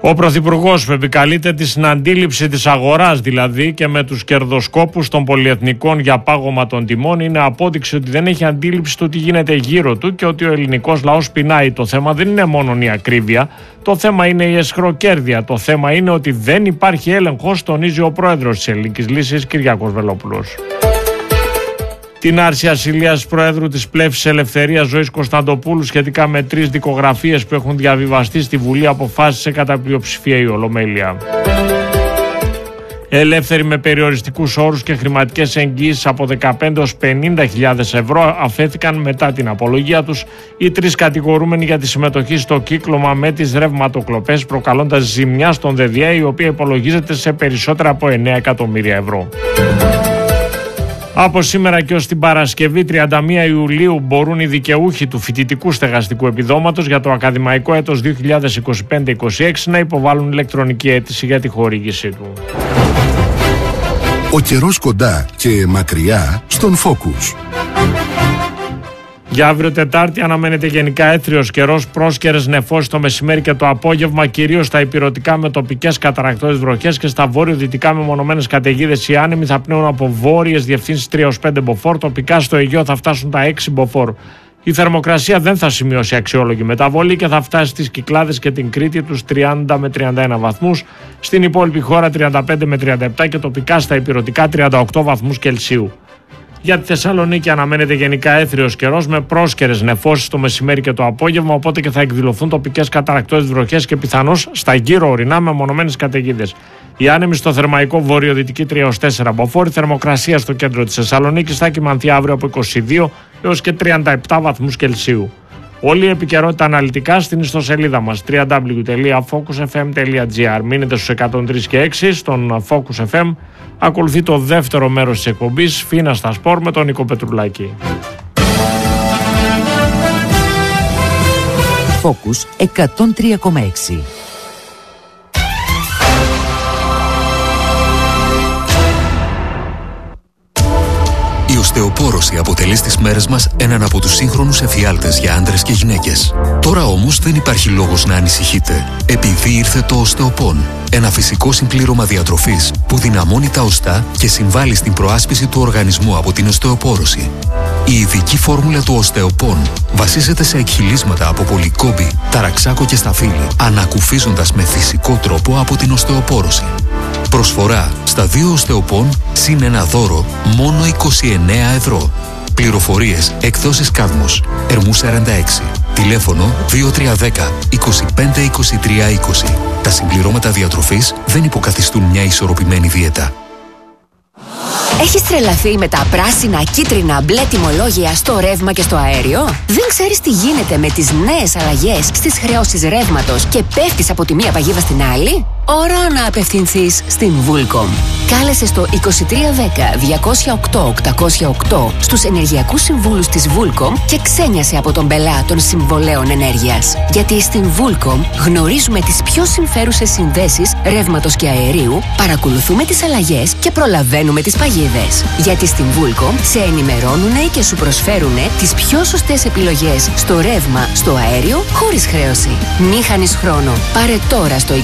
Ο Πρωθυπουργός επικαλείται τη συναντήληψη της αγοράς, δηλαδή, και με τους κερδοσκόπους των πολυεθνικών για πάγωμα των τιμών, είναι απόδειξη ότι δεν έχει αντίληψη του τι γίνεται γύρω του και ότι ο ελληνικός λαός πεινάει. Το θέμα δεν είναι μόνο η ακρίβεια, το θέμα είναι η αισχροκέρδεια. Το θέμα είναι ότι δεν υπάρχει έλεγχος, τονίζει ο πρόεδρος της Ελληνικής Λύσης, Κυριάκος Βελόπουλος. Την άρση ασυλίας Προέδρου της Πλεύσης Ελευθερίας Ζωής Κωνσταντοπούλου σχετικά με 3 δικογραφίες που έχουν διαβιβαστεί στη Βουλή αποφάσισε κατά πλειοψηφία η Ολομέλεια. Ελεύθεροι με περιοριστικούς όρους και χρηματικές εγγύησεις από 15 έως 50.000 ευρώ αφέθηκαν μετά την απολογία τους οι 3 κατηγορούμενοι για τη συμμετοχή στο κύκλωμα με τις ρευματοκλοπές, προκαλώντας ζημιά στον ΔΔΕ, η οποία υπολογίζεται σε περισσότερα από 9 εκατομμύρια ευρώ. Από σήμερα και ως την Παρασκευή 31 Ιουλίου μπορούν οι δικαιούχοι του φοιτητικού στεγαστικού επιδόματος για το ακαδημαϊκό έτος 2025-26 να υποβάλουν ηλεκτρονική αίτηση για τη χορήγησή του. Ο καιρός κοντά και μακριά στον Focus. Για αύριο Τετάρτη αναμένεται γενικά έθριος καιρός, πρόσκαιρες νεφώσεις το μεσημέρι και το απόγευμα, κυρίως στα ηπειρωτικά με τοπικές καταρρακτώδεις βροχές και στα βόρειο-δυτικά μεμονωμένες καταιγίδες. Οι άνεμοι θα πνέουν από βόρειες διευθύνσεις 3 έως 5 μποφόρ, τοπικά στο Αιγαίο θα φτάσουν τα 6 μποφόρ. Η θερμοκρασία δεν θα σημειώσει αξιόλογη μεταβολή και θα φτάσει στις Κυκλάδες και την Κρήτη τους 30 με 31 βαθμούς, στην υπόλοιπη χώρα 35 με 37 και τοπικά στα ηπειρωτικά 38 βαθμούς Κελσίου. Για τη Θεσσαλονίκη αναμένεται γενικά έθριος καιρός με πρόσκαιρες νεφώσεις το μεσημέρι και το απόγευμα, οπότε και θα εκδηλωθούν τοπικές καταρρακτώδεις βροχές και πιθανώς στα γύρω ορεινά με μονομένες καταιγίδες. Οι άνεμοι στο θερμαϊκό βορειοδυτική 3 έως 4 μποφόρ, θερμοκρασία στο κέντρο της Θεσσαλονίκης θα κυμανθεί αύριο από 22 έως και 37 βαθμούς Κελσίου. Όλη η επικαιρότητα αναλυτικά στην ιστοσελίδα μας www.focusfm.gr. Μείνετε στους 103 και 6 στον Focus FM. Ακολουθεί το δεύτερο μέρος της εκπομπής Φίνα στα Σπορ με τον Νίκο Πετρουλάκη. Focus 103,6. Η οστεοπόρωση αποτελεί στις μέρες μας έναν από τους σύγχρονους εφιάλτες για άντρες και γυναίκες. Τώρα όμως δεν υπάρχει λόγος να ανησυχείτε, επειδή ήρθε το Οστεοπόν. Ένα φυσικό συμπλήρωμα διατροφής που δυναμώνει τα οστά και συμβάλλει στην προάσπιση του οργανισμού από την οστεοπόρωση. Η ειδική φόρμουλα του Οστεοπόν βασίζεται σε εκχυλίσματα από πολυκόμπη, ταραξάκο και σταφύλι, ανακουφίζοντας με φυσικό τρόπο από την οστεοπόρωση. Προσφορά στα 2 Οστεοπόν συν ένα δώρο μόνο 29 ευρώ. Πληροφορίες εκδόσεις Κάδμος, Ερμού 46. Τηλέφωνο 2310 25 23 20. Τα συμπληρώματα διατροφής δεν υποκαθιστούν μια ισορροπημένη δίαιτα. Έχεις τρελαθεί με τα πράσινα, κίτρινα, μπλε τιμολόγια στο ρεύμα και στο αέριο? Δεν ξέρεις τι γίνεται με τις νέες αλλαγές στις χρεώσεις ρεύματος και πέφτεις από τη μία παγίδα στην άλλη? Ώρα να απευθυνθείς στην Vulcom. Κάλεσε στο 2310-208-808 στους ενεργειακούς συμβούλους της Vulcom και ξένιασε από τον πελά των συμβολέων ενέργειας. Γιατί στην Vulcom γνωρίζουμε τις πιο συμφέρουσες συνδέσεις ρεύματος και αερίου, παρακολουθούμε τις αλλαγές και προλαβαίνουμε τις παγίδες. Γιατί στην Vulcom σε ενημερώνουνε και σου προσφέρουνε τις πιο σωστές επιλογές στο ρεύμα, στο αέριο, χωρίς χρέωση. Μη χάνεις χρόνο. Πάρε τώρα στο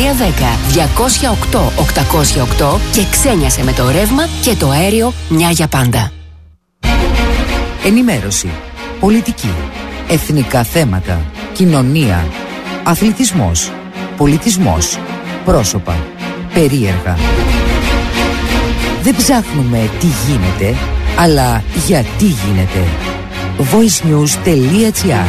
2310-208-808 και ξένιασε με το ρεύμα και το αέριο μια για πάντα. Ενημέρωση, πολιτική, εθνικά θέματα, κοινωνία, αθλητισμός, πολιτισμός, πρόσωπα, περίεργα. Δεν ψάχνουμε τι γίνεται, αλλά γιατί γίνεται. voicenews.gr.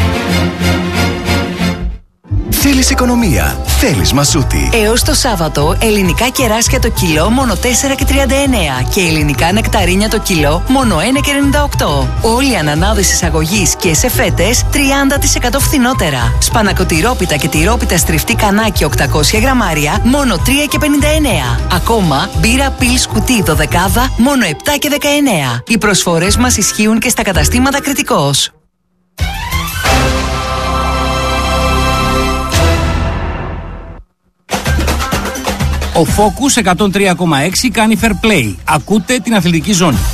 Θέλεις οικονομία, θέλεις Μασούτη. Έως το Σάββατο, ελληνικά κεράσια το κιλό μόνο 4,39 και ελληνικά νεκταρίνια το κιλό μόνο 1,98. Όλοι οι ανανάδες εισαγωγής και σε φέτες 30% φθηνότερα. Σπανακοτηρόπιτα και τυρόπιτα στριφτή κανάκι 800 γραμμάρια μόνο 3,59. Ακόμα μπύρα πιλ σκουτί 12 μόνο 7,19. Οι προσφορές μας ισχύουν και στα καταστήματα Κρητικός. Ο Focus 103,6 κάνει fair play. Ακούτε την αθλητική ζώνη.